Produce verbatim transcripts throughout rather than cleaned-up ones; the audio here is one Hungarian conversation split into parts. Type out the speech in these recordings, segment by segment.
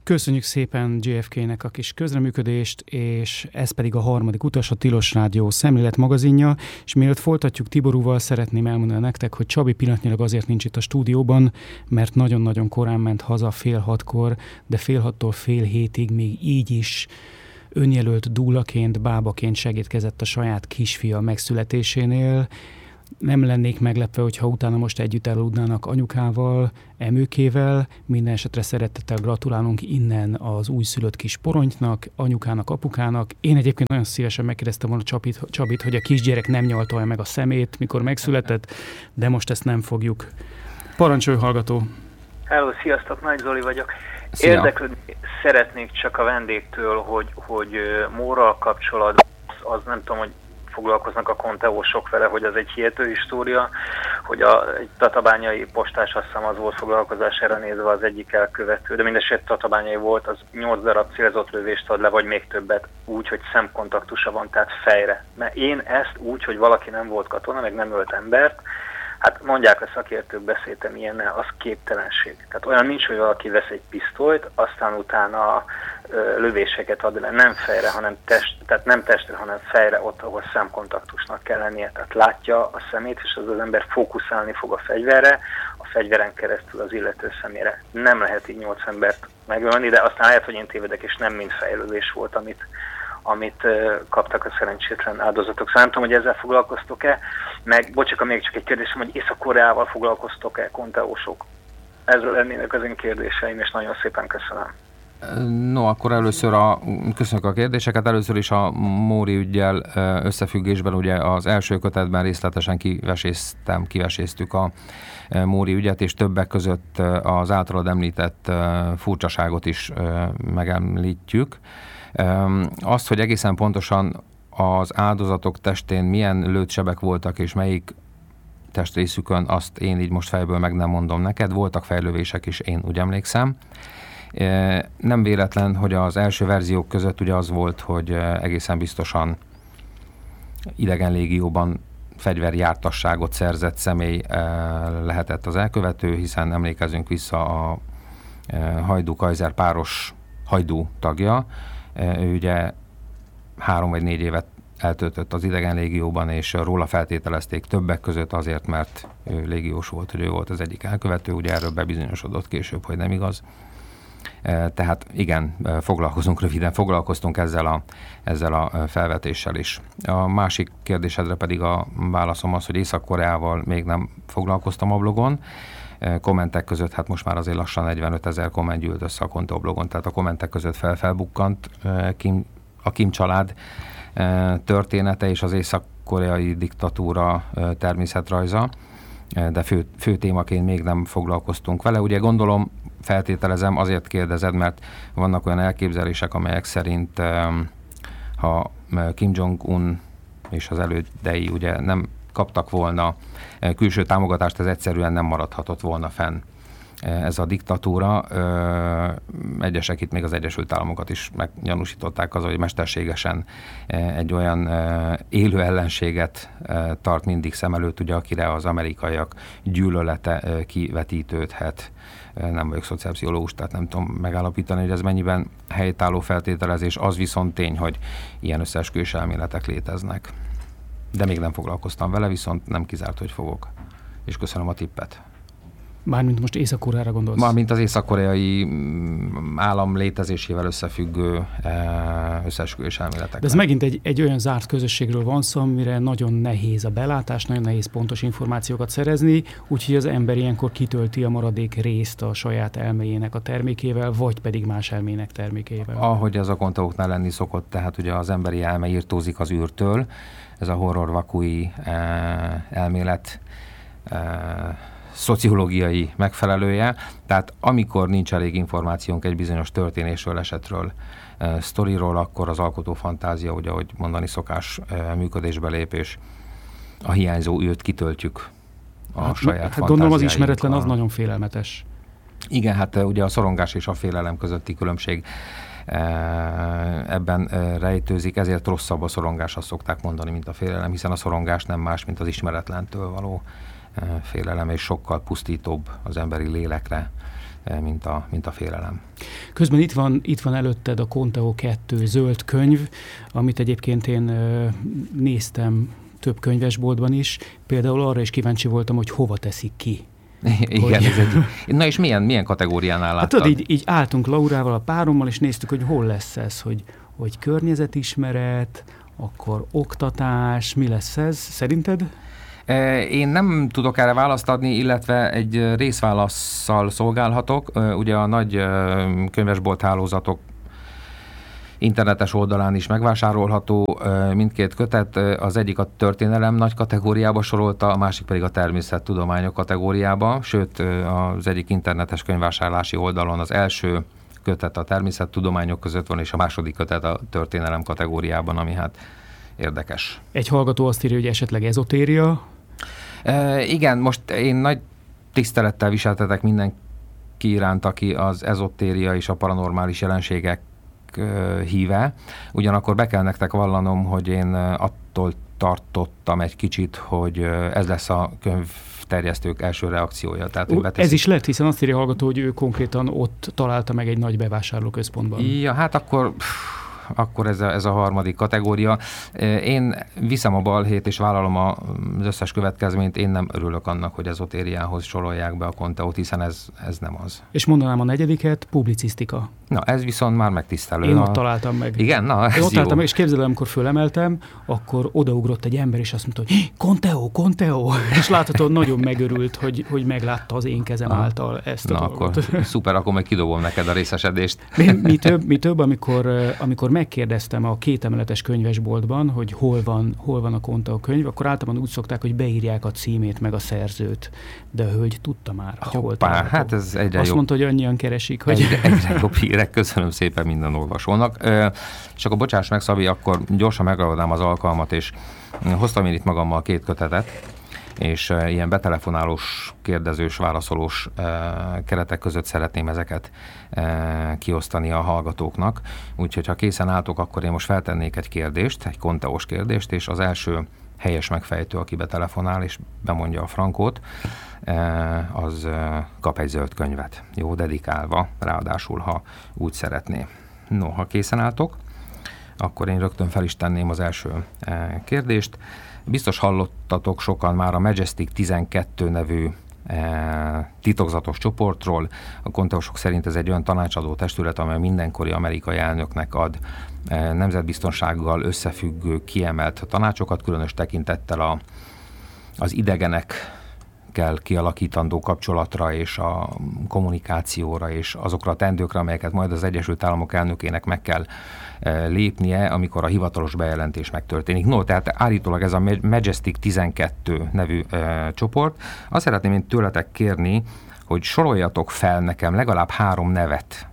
Köszönjük szépen jé ef ká-nek a kis közreműködést, és ez pedig a harmadik utas, a Tilos Rádió szemlélet magazinja, és mielőtt folytatjuk Tiborúval, szeretném elmondani nektek, hogy Csabi pillanatnyilag azért nincs itt a stúdióban, mert nagyon-nagyon korán ment haza fél hatkor, de fél hattól fél hétig még így is önjelölt dúlaként, bábaként segítkezett a saját kisfia megszületésénél. Nem lennék meglepve, hogyha utána most együtt elaludnának anyukával, emőkével. Minden esetre szeretettel gratulálunk innen az újszülött kis poronynak, anyukának, apukának. Én egyébként nagyon szívesen megkérdeztem volna Csabit, Csabit, hogy a kisgyerek nem nyalta meg a szemét, mikor megszületett, de most ezt nem fogjuk. Parancsolj, hallgató! Hello, sziasztok, Nagy Zoli vagyok. Szia. Érdeklődni szeretnék csak a vendégtől, hogy, hogy Móral kapcsolatban, az nem tudom, hogy foglalkoznak a konteósok vele, hogy az egy hihető história, hogy a egy tatabányai postás, azt hiszem az volt foglalkozására nézve az egyik elkövető, de mindeset tatabányai volt, az nyolc darab célzott lövést ad le, vagy még többet, úgy, hogy szemkontaktusa van, tehát fejre. Mert én ezt úgy, hogy valaki nem volt katona, meg nem ölt embert, hát mondják a szakértők, beszéltem ilyennel, az képtelenség. Tehát olyan nincs, hogy valaki vesz egy pisztolyt, aztán utána ö, lövéseket ad le, nem fejre, hanem test, tehát nem testre, hanem fejre, ott, ahol szemkontaktusnak kell lennie. Tehát látja a szemét, és az az ember fókuszálni fog a fegyverre, a fegyveren keresztül az illető szemére. Nem lehet így nyolc embert megölni, de aztán lehet, hogy én tévedek, és nem mind fejlövés volt, amit amit uh, kaptak a szerencsétlen áldozatok. Szóval nem tudom, hogy ezzel foglalkoztok-e, meg bocsánat, még csak egy kérdésem, hogy Észak-Koreával foglalkoztok-e, konteósok? Ezzel lennének az én kérdéseim, és nagyon szépen köszönöm. No, akkor először a, köszönjük a kérdéseket, először is a Móri üggyel összefüggésben, ugye az első kötetben részletesen kiveséztem, kiveséztük a Móri ügyet, és többek között az általad említett furcsaságot is megemlítjük. Azt, hogy egészen pontosan az áldozatok testén milyen lőtsebek voltak, és melyik testrészükön, azt én így most fejből meg nem mondom neked. Voltak fejlövések is, én úgy emlékszem. Nem véletlen, hogy az első verziók között ugye az volt, hogy egészen biztosan idegen légióban fegyverjártasságot szerzett személy lehetett az elkövető, hiszen emlékezünk vissza a Hajdú Kaiser páros Hajdú tagja. Ő ugye három vagy négy évet eltöltött az idegen légióban, és róla feltételezték többek között azért, mert ő légiós volt, hogy ő volt az egyik elkövető, ugye erről bebizonyosodott később, hogy nem igaz. Tehát igen, foglalkozunk röviden, foglalkoztunk ezzel a, ezzel a felvetéssel is. A másik kérdésedre pedig a válaszom az, hogy Észak-Koreával még nem foglalkoztam a blogon. Kommentek között, hát most már azért lassan negyvenöt ezer komment gyűlt össze a Kontó blogon, tehát a kommentek között felfelbukkant Kim, a Kim család története és az észak-koreai diktatúra természetrajza, de fő, fő témaként még nem foglalkoztunk vele. Ugye gondolom, feltételezem, azért kérdezed, mert vannak olyan elképzelések, amelyek szerint ha Kim Jong-un és az elődei ugye nem kaptak volna külső támogatást, ez egyszerűen nem maradhatott volna fenn ez a diktatúra. Egyesek itt még az Egyesült Államokat is meggyanúsították azzal, hogy mesterségesen egy olyan élő ellenséget tart mindig szem előtt, ugye, akire az amerikaiak gyűlölete kivetítődhet. Nem vagyok szociálpszichológus, tehát nem tudom megállapítani, hogy ez mennyiben helytálló feltételezés. Az viszont tény, hogy ilyen összeesküvés elméletek léteznek. De még nem foglalkoztam vele, viszont nem kizárt, hogy fogok. És köszönöm a tippet. Mármint most Észak-Koreára gondolsz? Mármint az észak-koreai állam létezésével összefüggő összeesküvés elméletek. De ez megint egy, egy olyan zárt közösségről van szó, amire nagyon nehéz a belátás, nagyon nehéz pontos információkat szerezni, úgyhogy az ember ilyenkor kitölti a maradék részt a saját elméjének a termékével, vagy pedig más elmének termékével. Ahogy ez a konteóknál lenni szokott, tehát ugye az emberi elme írtózik az űrtől, ez a horror vakui elmélet szociológiai megfelelője, tehát amikor nincs elég információnk egy bizonyos történésről, esetről, e, sztoriról, akkor az alkotó fantázia, ugye, ahogy mondani szokás, e, működésbe lép, és a hiányzó űrt kitöltjük a hát, saját hát gondolom az ismeretlen, a... az nagyon félelmetes. Igen, hát ugye a szorongás és a félelem közötti különbség e, ebben e, rejtőzik, ezért rosszabb a szorongás, azt szokták mondani, mint a félelem, hiszen a szorongás nem más, mint az ismeretlentől való félelem, és sokkal pusztítóbb az emberi lélekre, mint a, mint a félelem. Közben itt van, itt van előtted a Conteo kettő zöld könyv, amit egyébként én ö, néztem több könyvesboltban is. Például arra is kíváncsi voltam, hogy hova teszik ki. Igen, hogy... ez egy... Na és milyen, milyen kategóriánál láttad? Hát tudod, így, így álltunk Laurával, a párommal, és néztük, hogy hol lesz ez, hogy, hogy környezetismeret, akkor oktatás, mi lesz ez? Szerinted? Én nem tudok erre választ adni, illetve egy részválasszal szolgálhatok. Ugye a nagy könyvesbolt hálózatok internetes oldalán is megvásárolható mindkét kötet. Az egyik a történelem nagy kategóriába sorolta, a másik pedig a természettudományok kategóriába, sőt az egyik internetes könyvvásárlási oldalon az első kötet a természettudományok között van, és a második kötet a történelem kategóriában, ami hát érdekes. Egy hallgató azt írja, hogy esetleg ezotéria. E, igen, most én nagy tisztelettel viseltetek mindenki iránt, aki az ezotéria és a paranormális jelenségek e, híve. Ugyanakkor be kell nektek vallanom, hogy én attól tartottam egy kicsit, hogy ez lesz a könyvterjesztők első reakciója. Tehát, Ó, ez is lett, hiszen azt írja a hallgató, hogy ő konkrétan ott találta meg egy nagy bevásárlóközpontban. Ja, hát akkor... akkor ez a, ez a harmadik kategória. Én viszem a balhét, és vállalom az összes következményt. Én nem örülök annak, hogy ezotériához sorolják be a Conteót, hiszen ez, ez nem az. És mondanám a negyediket, publicisztika. Na, ez viszont már megtisztelő. Én na, ott találtam meg. Igen? Na, ez Én ott jó. találtam meg, és képzeld el, amikor fölemeltem, akkor odaugrott egy ember, és azt mondta, hogy Conteo, Conteo, és láthatod, nagyon megörült, hogy, hogy meglátta az én kezem ah. által ezt a Na, dolgot. akkor szuper, akkor meg kidobom neked a részesedést. Mi, mi több, mi több amikor, amikor megkérdeztem a kétemeletes könyvesboltban, hogy hol van, hol van a Conteo könyv, akkor általában úgy szokták, hogy beírják a címét meg a szerzőt. De a hölgy tudta már, hogy hol található. Hát ez egyre Azt jobb. mondta, hogy annyian keresik, hogy... Egyre, egyre jobb hírek, köszönöm szépen minden olvasónak. És akkor bocsáss meg, Szabi, akkor gyorsan megragadnám az alkalmat, és hoztam én itt magammal két kötetet, és uh, ilyen betelefonálós, kérdezős, válaszolós uh, keretek között szeretném ezeket uh, kiosztani a hallgatóknak. Úgyhogy ha készen álltok, akkor én most feltennék egy kérdést, egy konteós kérdést, és az első helyes megfejtő, aki betelefonál és bemondja a frankót, uh, az uh, kap egy zöld könyvet. Jó, dedikálva, ráadásul, ha úgy szeretné. No, ha készen álltok, akkor én rögtön fel is tenném az első uh, kérdést. Biztos hallottatok sokan már a Majestic tizenkettő nevű e, titokzatos csoportról. A konteósok szerint ez egy olyan tanácsadó testület, amely mindenkori amerikai elnöknek ad e, nemzetbiztonsággal összefüggő kiemelt tanácsokat, különös tekintettel a, az idegenek kell kialakítandó kapcsolatra és a kommunikációra és azokra a teendőkre, amelyeket majd az Egyesült Államok elnökének meg kell lépnie, amikor a hivatalos bejelentés megtörténik. No, tehát állítólag ez a Majestic tizenkettő nevű e, csoport. Azt szeretném én tőletek kérni, hogy soroljatok fel nekem legalább három nevet,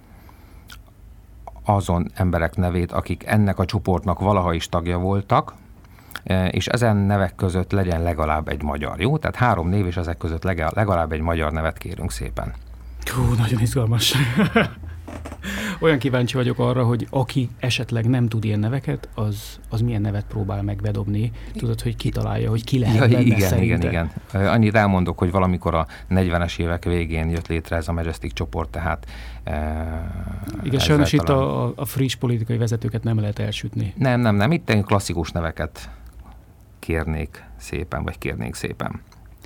azon emberek nevét, akik ennek a csoportnak valaha is tagja voltak, és ezen nevek között legyen legalább egy magyar, jó? Tehát három név, és ezek között legalább egy magyar nevet kérünk szépen. Hú, nagyon izgalmas. Olyan kíváncsi vagyok arra, hogy aki esetleg nem tud ilyen neveket, az, az milyen nevet próbál meg bedobni. Tudod, hogy kitalálja, hogy ki lehet ja, benne igen, szerinte. igen, igen. Annyit elmondok, hogy valamikor a negyvenes évek végén jött létre ez a Majestic csoport, tehát... Igen, sajnos itt a, a friss politikai vezetőket nem lehet elsütni. Nem, nem, nem. Itt klasszikus neveket kérnék szépen, vagy kérnék szépen.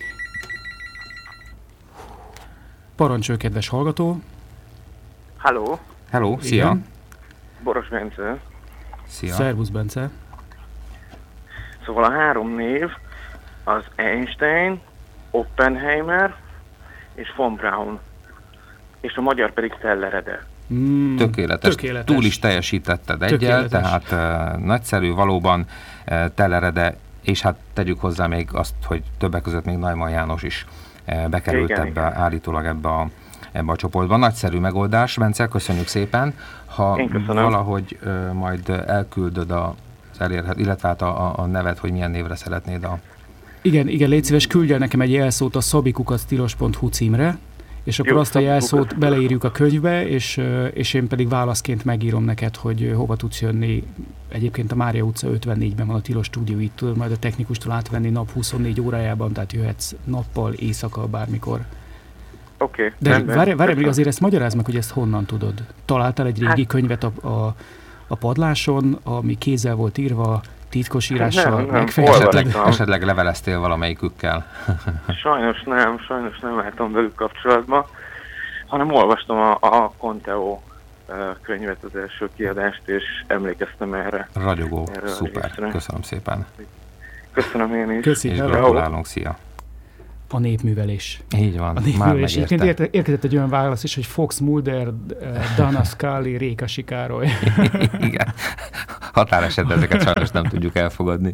Parancsolj, kedves hallgató! Halló! Hello, szia! Igen. Boros Bence. Szia! Szervusz, Bence! Szóval a három név az Einstein, Oppenheimer és von Braun. És a magyar pedig Tellerede. Mm, tökéletes. tökéletes. Túl is teljesítetted egyel, tehát uh, nagyszerű, valóban uh, Tellerede, és hát tegyük hozzá még azt, hogy többek között még Neumann János is uh, bekerült igen, ebbe, igen. állítólag ebbe a ebbe a csoportban. Nagyszerű megoldás, Bence, köszönjük szépen. Ha valahogy uh, majd elküldöd az elérhet, illetve hát a, a nevet, hogy milyen névre szeretnéd a... Igen, igen, légy szíves, küldj el nekem egy jelszót a szabikukac tilos pont hu címre, és akkor Jó, azt a jelszót beleírjuk a könyvbe, és, és én pedig válaszként megírom neked, hogy hova tudsz jönni. Egyébként a Mária utca ötvennégyben van a Tilos stúdió, itt tudod majd a technikustól átvenni nap huszonnégy órájában, tehát jöhetsz nappal, éjszaka, bármikor. Oké. Okay, De várj, várj, még azért ezt magyarázd meg, hogy ezt honnan tudod. Találtál egy régi hát, könyvet a, a, a padláson, ami kézzel volt írva, titkos írással megfejtetted? Esetleg leveleztél valamelyikükkel? Sajnos nem, sajnos nem álltam velük kapcsolatban, hanem olvastam a, a Conteo könyvet, az első kiadást, és emlékeztem erre. Ragyogó, erre szuper, köszönöm szépen. Köszönöm én is. Köszi, és gratulálunk, szia. A népművelés. Így van, a már megérte. Érte, érkezett egy olyan válasz is, hogy Fox Mulder, Dana Scully, Réka Sikároly. Igen. Határesetben ezeket sajnos nem tudjuk elfogadni.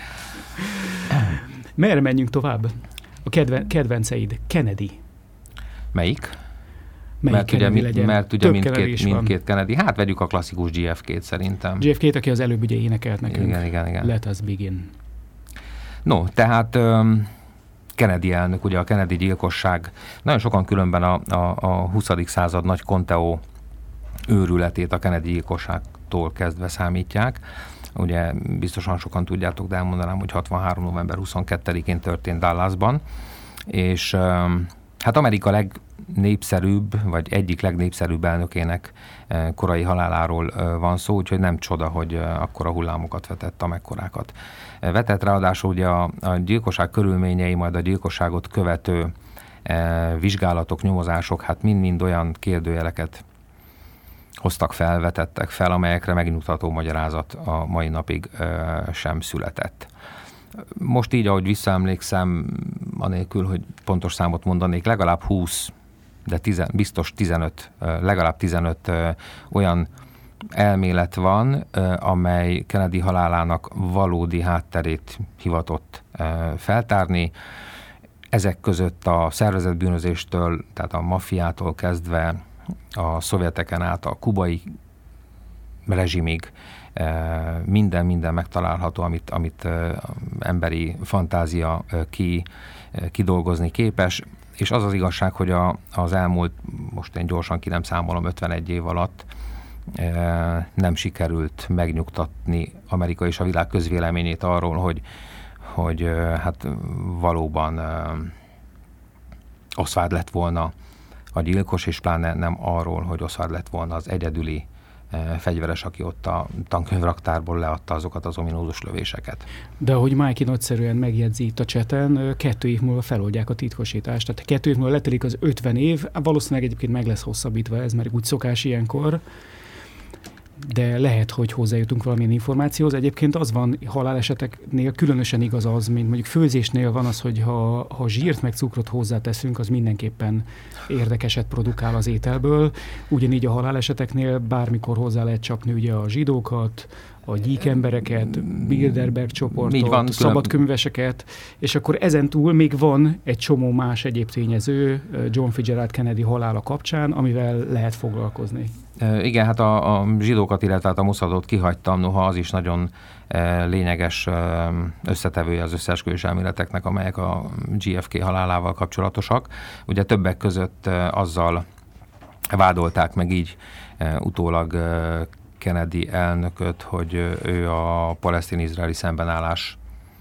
Merre menjünk tovább? A kedven, kedvenceid. Kennedy. Melyik? Melyik mert ugye, legyen? mert ugye mindkét, mindkét Kennedy. Hát vegyük a klasszikus gé ef két szerintem. gé ef két, aki az előbb ugye énekelt nekünk. Igen, igen, igen. Let us begin. No, tehát um, Kennedy elnök, ugye a Kennedy gyilkosság. Nagyon sokan különben a, a, a huszadik század nagy Conteo őrületét a Kennedy gyilkosságtól kezdve számítják. Ugye biztosan sokan tudjátok, de elmondanám, hogy hatvanhárom november huszonkettedikén történt Dallasban, és um, hát Amerika legnépszerűbb, vagy egyik legnépszerűbb elnökének korai haláláról van szó, úgyhogy nem csoda, hogy akkora hullámokat vetett, amekkorákat vetett. Ráadásul ugye a, a gyilkosság körülményei, majd a gyilkosságot követő e, vizsgálatok, nyomozások, hát mind-mind olyan kérdőjeleket hoztak fel, vetettek fel, amelyekre megnyugtató magyarázat a mai napig e, sem született. Most így, ahogy visszaemlékszem, anélkül, hogy pontos számot mondanék, legalább húsz, de tizen, biztos tizenöt, legalább tizenöt olyan elmélet van, amely Kennedy halálának valódi hátterét hivatott feltárni. Ezek között a szervezett bűnözéstől, tehát a maffiától kezdve a szovjeteken át a kubai rezsimig minden, minden megtalálható, amit, amit emberi fantázia ki, kidolgozni képes. És az az igazság, hogy a, az elmúlt, most én gyorsan ki nem számolom, ötvenegy év alatt e, nem sikerült megnyugtatni Amerika és a világ közvéleményét arról, hogy, hogy e, hát valóban e, Oswald lett volna a gyilkos, és pláne nem arról, hogy Oswald lett volna az egyedüli fegyveres, aki ott a tankönyvraktárból leadta azokat az ominózus lövéseket. De ahogy Mikey nagyszerűen megjegyzi itt a cseten, kettő év múlva feloldják a titkosítást. Tehát kettő év múlva letelik az ötven év, valószínűleg egyébként meg lesz hosszabbítva ez, mert úgy szokás ilyenkor, de lehet, hogy hozzájutunk valamilyen információhoz. Egyébként az van haláleseteknél különösen igaz az, mint mondjuk főzésnél van az, hogy ha, ha zsírt meg cukrot hozzáteszünk, az mindenképpen érdekeset produkál az ételből. Ugyanígy a haláleseteknél bármikor hozzá lehet csapni ugye a zsidókat, a gyík embereket, Bilderberg csoportot, van, szabadkönyveseket, és akkor ezen túl még van egy csomó más egyéb tényező John Fitzgerald Kennedy halála kapcsán, amivel lehet foglalkozni. Igen, hát a, a zsidókat, illetve a Mossadot kihagytam, noha az is nagyon lényeges összetevője az összeesküvés elméleteknek, amelyek a gé ef ké halálával kapcsolatosak. Ugye többek között azzal vádolták meg így utólag Kennedy elnököt, hogy ő a palesztin-izraeli szembenállásban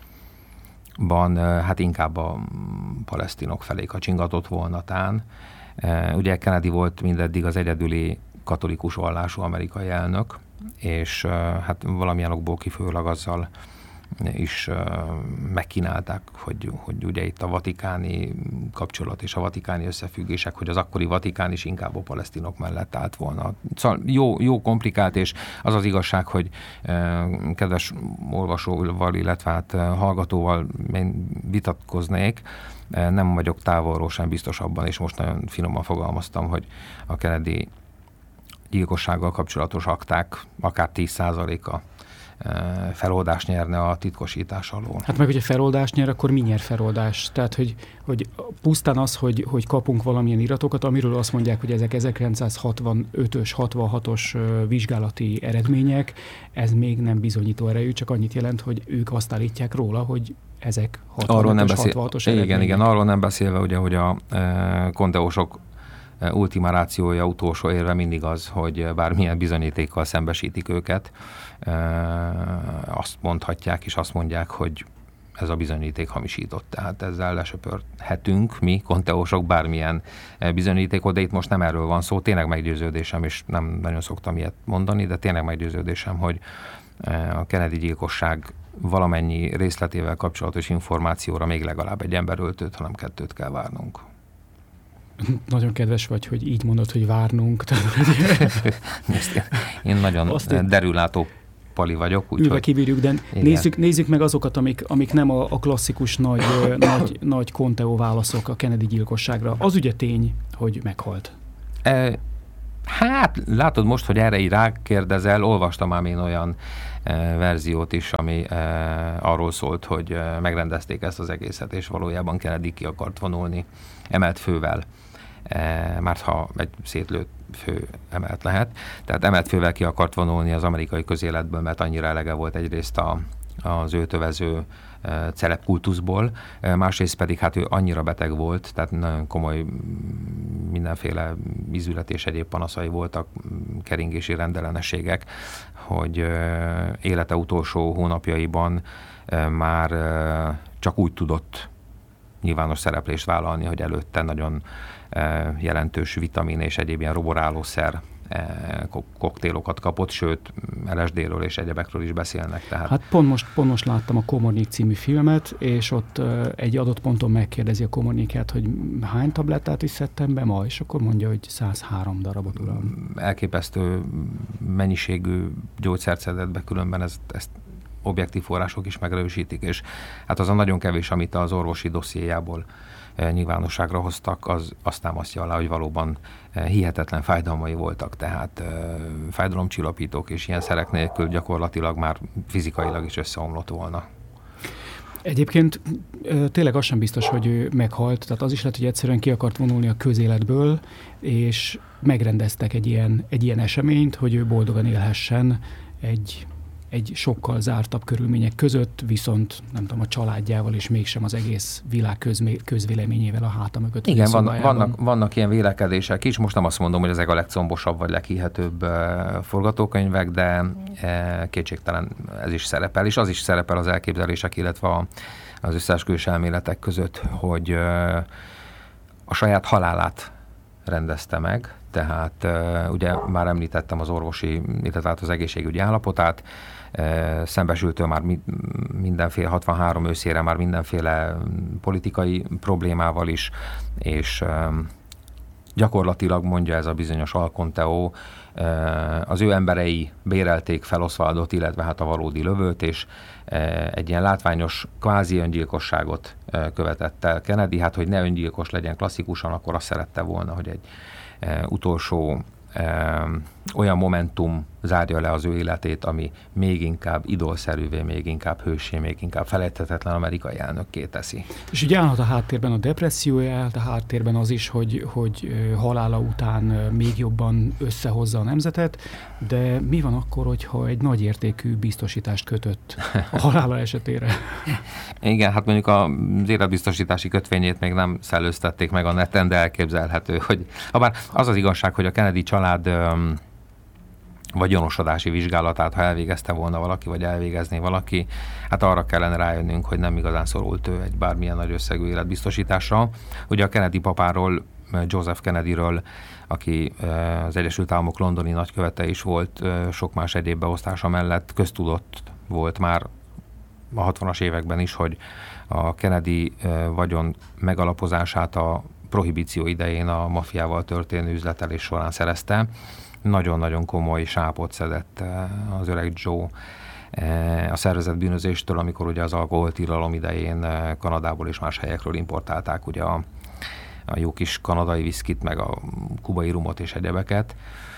hát inkább a palesztinok felé kacsingatott volna tán. Ugye Kennedy volt mindeddig az egyedüli katolikus vallású amerikai elnök, és hát valamilyen okból kifolyólag azzal is megkínálták, hogy, hogy ugye itt a vatikáni kapcsolat és a vatikáni összefüggések, hogy az akkori Vatikán is inkább a palesztinok mellett állt volna. Szóval jó, jó komplikált, és az az igazság, hogy kedves olvasóval, illetve hát hallgatóval én vitatkoznék, nem vagyok távolról sem biztos abban, és most nagyon finoman fogalmaztam, hogy a Kennedy gyilkossággal kapcsolatos akták akár tíz százaléka feloldást nyerne a titkosítás alól. Hát meg, hogyha feloldást nyer, akkor mi nyer feloldás? Tehát, hogy, hogy pusztán az, hogy, hogy kapunk valamilyen iratokat, amiről azt mondják, hogy ezek ezerkilencszázhatvanötös, hatvanhatos vizsgálati eredmények, ez még nem bizonyító erejű, csak annyit jelent, hogy ők azt állítják róla, hogy ezek hatvanötös, hatvanhatos eredmények. Igen, igen, arról nem beszélve, ugye, hogy a e, konteósok ultima rációja, utolsó érve mindig az, hogy bármilyen bizonyítékkal szembesítik őket, azt mondhatják és azt mondják, hogy ez a bizonyíték hamisított. Tehát ezzel lesöpörhetünk mi, konteósok, bármilyen bizonyítékot, de itt most nem erről van szó. Tényleg meggyőződésem, és nem nagyon szoktam ilyet mondani, de tényleg meggyőződésem, hogy a Kennedy gyilkosság valamennyi részletével kapcsolatos információra még legalább egy emberöltőt, hanem kettőt kell várnunk. Nagyon kedves vagy, hogy így mondod, hogy várnunk. Én nagyon én... derülátó pali vagyok. Úgy, ülve kibírjuk, de nézzük, nézzük meg azokat, amik, amik nem a, a klasszikus nagy, nagy, nagy Conteo válaszok a Kennedy gyilkosságra. Az ugye tény, hogy meghalt. E, hát látod most, hogy erre így rákérdezel, olvastam ám én olyan e, verziót is, ami e, arról szólt, hogy e, megrendezték ezt az egészet, és valójában Kennedy ki akart vonulni emelt fővel. E, már ha egy szétlőtt fő emelt lehet. Tehát emelt fővel ki akart vonulni az amerikai közéletből, mert annyira elege volt egyrészt a, az őt övező e, celebkultuszból, e, másrészt pedig hát ő annyira beteg volt, tehát nagyon komoly mindenféle ízület és egyéb panaszai voltak, keringési rendellenességek, hogy e, élete utolsó hónapjaiban e, már e, csak úgy tudott nyilvános szereplést vállalni, hogy előtte nagyon jelentős vitamin és egyéb ilyen roborálószer koktélokat kapott, sőt, el es dé-ről és egyebekről is beszélnek. Tehát. Hát pont most, pont most láttam a Komornyik című filmet, és ott egy adott ponton megkérdezi a Komornyikát, hogy hány tablettát is szedtem be ma, és akkor mondja, hogy száz három darabot, uram. Elképesztő mennyiségű gyógyszert szedett be, különben ezt, ezt objektív források is megerősítik, és hát az a nagyon kevés, amit az orvosi dossziéjából nyilvánosságra hoztak, az azt támasztja alá, hogy valóban hihetetlen fájdalmai voltak, tehát fájdalomcsillapítók és ilyen szerek nélkül gyakorlatilag már fizikailag is összeomlott volna. Egyébként tényleg az sem biztos, hogy ő meghalt, tehát az is lehet, hogy egyszerűen ki akart vonulni a közéletből, és megrendeztek egy ilyen, egy ilyen eseményt, hogy ő boldogan élhessen egy egy sokkal zártabb körülmények között, viszont nem tudom, a családjával és mégsem az egész világ közmé, közvéleményével a háta mögött. Igen, vannak, vannak, vannak ilyen vélekedések is. Most nem azt mondom, hogy ezek a legcombosabb vagy leghihetőbb uh, forgatókönyvek, de uh, kétségtelen ez is szerepel, és az is szerepel az elképzelések, illetve a, az összeesküvés elméletek között, hogy uh, a saját halálát rendezte meg, tehát uh, ugye már említettem az orvosi, illetve az egészségügyi állapotát, uh, szembesült ő már mi, mindenféle, hatvanhárom őszére már mindenféle politikai problémával is, és uh, gyakorlatilag mondja ez a bizonyos Alconteo, uh, az ő emberei bérelték fel Oswaldot, illetve hát a valódi lövőt, és uh, egy ilyen látványos kvázi öngyilkosságot uh, követett el Kennedy, hát hogy ne öngyilkos legyen klasszikusan, akkor azt szerette volna, hogy egy Uh, utolsó uh, olyan momentum zárja le az ő életét, ami még inkább idolszerűvé, még inkább hőssé, még inkább felejthetetlen amerikai elnökké teszi. És ugye állhat a háttérben a depressziója, állhat a háttérben az is, hogy, hogy halála után még jobban összehozza a nemzetet, de mi van akkor, hogyha egy nagy értékű biztosítást kötött a halála esetére? Igen, hát mondjuk az életbiztosítási kötvényét még nem szellőztették meg a neten, de elképzelhető, hogy habár az az igazság, hogy a Kennedy család um, vagyonosodási vizsgálatát, ha elvégezte volna valaki, vagy elvégezné valaki, hát arra kellene rájönnünk, hogy nem igazán szorult ő egy bármilyen nagy összegű életbiztosításra. Ugye a Kennedy papáról, Joseph Kennedyről, aki az Egyesült Államok londoni nagykövete is volt, sok más egyéb beosztása mellett köztudott volt már a hatvanas években is, hogy a Kennedy vagyon megalapozását a prohibíció idején a maffiával történő üzletelés során szerezte. Nagyon-nagyon komoly sápot szedett az öreg Joe a szervezett bűnözéstől, amikor ugye az alkoholtilalom idején Kanadából és más helyekről importálták ugye a, a jó kis kanadai viszkit, meg a kubai rumot és egyebeket.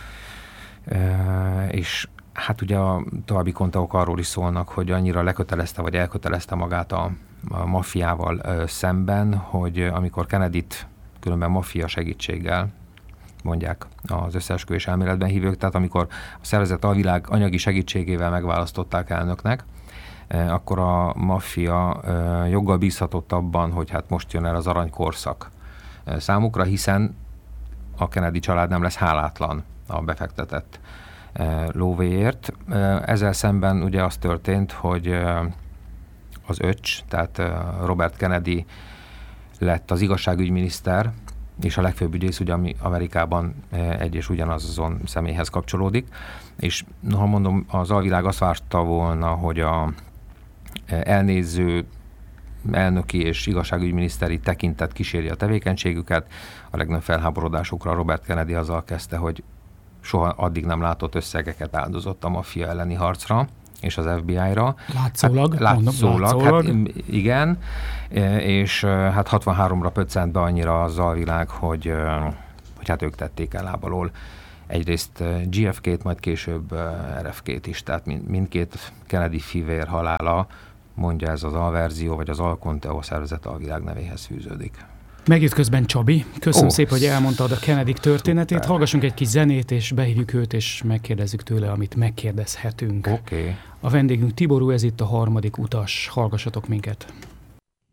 És hát ugye a további konteók arról is szólnak, hogy annyira lekötelezte vagy elkötelezte magát a, a maffiával szemben, hogy amikor Kennedyt különben maffia segítséggel mondják az összeesküvés elméletben hívők, tehát amikor a szervezet alvilág anyagi segítségével megválasztották elnöknek, akkor a maffia joggal bízhatott abban, hogy hát most jön el az aranykorszak számukra, hiszen a Kennedy család nem lesz hálátlan a befektetett lóvéért. Ezzel szemben ugye az történt, hogy az öcs, tehát Robert Kennedy lett az igazságügyminiszter, és a legfőbb ügyész, ugye, ami Amerikában egy és ugyanazon személyhez kapcsolódik. És ha mondom, az alvilág azt várta volna, hogy a elnéző elnöki és igazságügyminiszteri tekintet kíséri a tevékenységüket. A legnagyobb felháborodásukra Robert Kennedy azzal kezdte, hogy soha addig nem látott összegeket áldozott a maffia elleni harcra és az ef bé i-ra. Látszólag. Hát, látszólag, mondom, látszólag. Hát igen, és hát hatvanháromra pöccent be annyira az alvilág, hogy, hogy hát ők tették el lábalól egyrészt gé ef ká-t, majd később er ef ká-t is, tehát mind, mindkét Kennedy fivér halála, mondja ez az alverzió, vagy az Alconteo szervezet alvilág nevéhez fűződik. Megjött közben Csabi. Köszönöm Ó, szépen, hogy elmondtad a Kennedy történetét. Szuper. Hallgassunk egy kis zenét, és behívjuk őt, és megkérdezzük tőle, amit megkérdezhetünk. Oké. Okay. A vendégünk Tiború, ez itt a harmadik utas. Hallgassatok minket.